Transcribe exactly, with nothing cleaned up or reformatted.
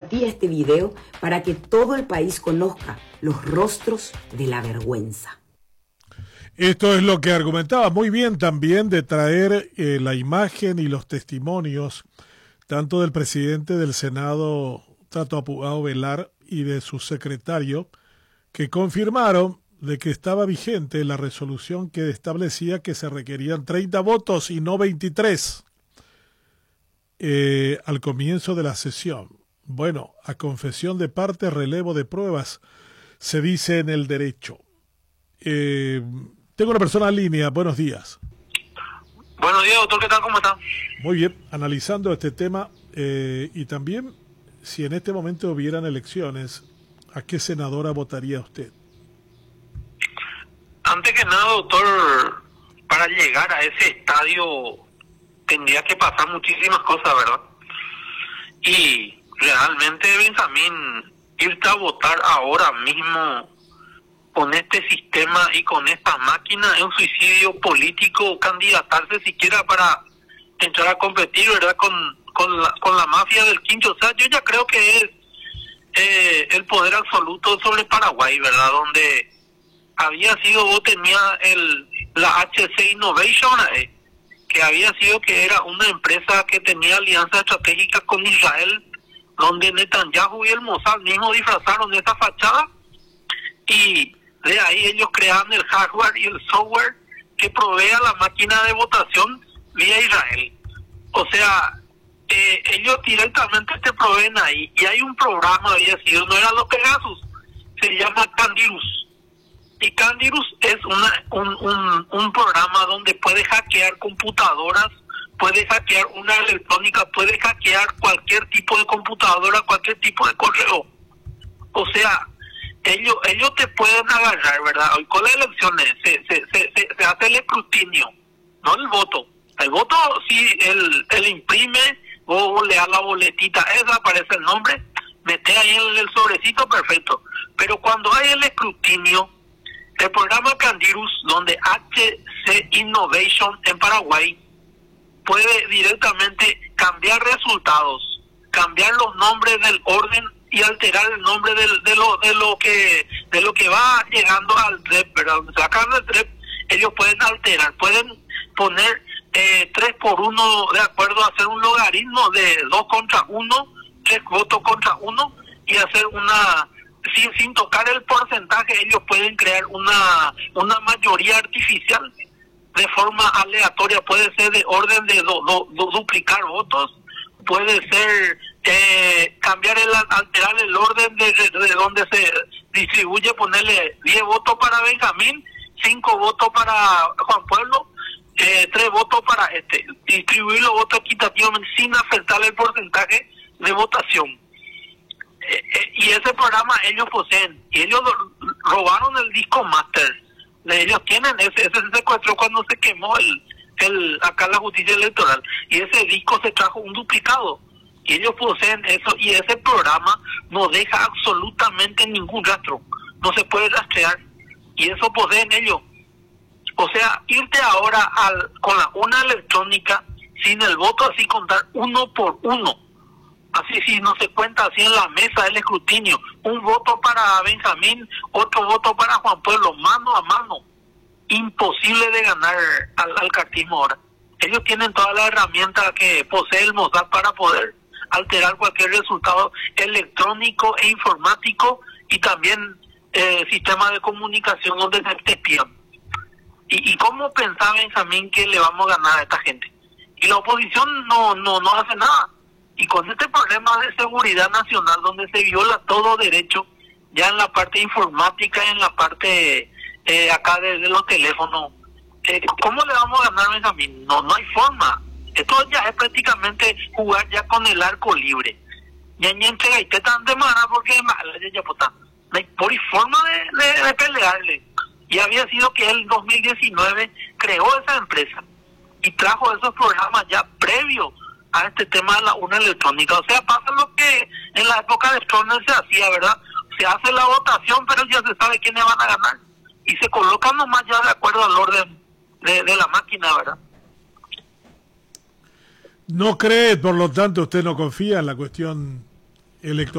compartí este video para que todo el país conozca los rostros de la vergüenza. Esto es lo que argumentaba muy bien también de traer eh, la imagen y los testimonios tanto del presidente del Senado, Tato Apugao Velar, y de su secretario, que confirmaron de que estaba vigente la resolución que establecía que se requerían treinta votos y no veintitrés eh, al comienzo de la sesión. Bueno, a confesión de parte, relevo de pruebas, se dice en el derecho. Eh, tengo una persona en línea. Buenos días. Buenos días, doctor. ¿Qué tal? ¿Cómo está? Muy bien. Analizando este tema eh, y también si en este momento hubieran elecciones, ¿a qué senadora votaría usted? Antes que nada, doctor, para llegar a ese estadio tendría que pasar muchísimas cosas, ¿verdad? Y realmente, Benjamín, irte a votar ahora mismo con este sistema y con esta máquina es un suicidio político. Candidatarse siquiera para entrar a competir, ¿verdad? Con, con, la, con la mafia del quincho. O sea, yo ya creo que es eh, el poder absoluto sobre Paraguay, ¿verdad? Donde había sido, vos tenías el, la H C Innovation, eh, que había sido que era una empresa que tenía alianza estratégica con Israel, donde Netanyahu y el Mossad mismo disfrazaron esa fachada, y de ahí ellos crearon el hardware y el software que provee a la máquina de votación vía Israel. O sea, eh, ellos directamente te proveen ahí, y hay un programa, había sido, no era los Pegasus, se llama Candirus. Y Candirus es una, un, un, un programa donde puedes hackear computadoras, puedes hackear una electrónica, puedes hackear cualquier tipo de computadora, cualquier tipo de correo. O sea, ellos ellos te pueden agarrar, ¿verdad? Hoy con las elecciones se, se, se, se, se hace el escrutinio, no el voto. El voto, sí, él, él imprime, o le da la boletita, esa aparece el nombre, mete ahí el, el sobrecito, perfecto. Pero cuando hay el escrutinio, el programa Candirus, donde H C Innovation en Paraguay puede directamente cambiar resultados, cambiar los nombres del orden y alterar el nombre del, de lo de lo que de lo que va llegando al D R E P, ¿verdad? Sacando el D R E P, ellos pueden alterar, pueden poner eh, tres por uno de acuerdo a hacer un logaritmo de dos contra uno, tres votos contra uno, y hacer una sin sin tocar el porcentaje. Ellos pueden crear una una mayoría artificial de forma aleatoria, puede ser de orden de do, do, do, duplicar votos, puede ser eh, cambiar el alterar el orden de, de, de donde se distribuye, ponerle diez votos para Benjamín, cinco votos para Juan Pueblo, eh, tres votos para este, distribuir los votos equitativamente sin afectar el porcentaje de votación. Eh, eh, y ese programa ellos poseen, y ellos robaron el disco master. Ellos tienen ese, ese se secuestró cuando se quemó el, el acá la justicia electoral, y ese disco se trajo un duplicado, y ellos poseen eso, y ese programa no deja absolutamente ningún rastro, no se puede rastrear, y eso poseen ellos. O sea, irte ahora al, con la urna electrónica sin el voto, así contar uno por uno, así si no se cuenta así en la mesa del escrutinio, un voto para Benjamín, otro voto para Juan Pueblo, mano a mano, imposible de ganar al, al cartismo ahora. Ellos tienen todas las herramientas que posee el Mossad para poder alterar cualquier resultado electrónico e informático, y también eh, sistema de comunicación donde se te espían. ¿Y, y cómo pensaba Benjamín que le vamos a ganar a esta gente? Y la oposición no no no hace nada. Y con este problema de seguridad nacional, donde se viola todo derecho, ya en la parte informática, en la parte eh, acá de, de los teléfonos, eh, ¿cómo le vamos a ganar, Benjamín? No, no hay forma. Esto ya es prácticamente jugar ya con el arco libre. Ya ni entrega y te tan de mana porque es mala, ya puta. No hay por forma de, de, de pelearle. Y había sido que él en dos mil diecinueve creó esa empresa y trajo esos programas ya previos a este tema de la urna electrónica. O sea, pasa lo que en la época de Stroessner se hacía, ¿verdad? Se hace la votación, pero ya se sabe quiénes van a ganar, y se colocan nomás ya de acuerdo al orden de, de la máquina, ¿verdad? ¿No cree, por lo tanto, usted no confía en la cuestión electoral?